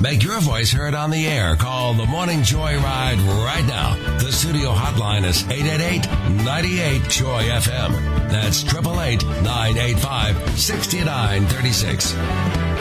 Make your voice heard on the air. Call the Morning Joyride right now. The studio hotline is 888-98-JOY-FM. That's 888-985-6936.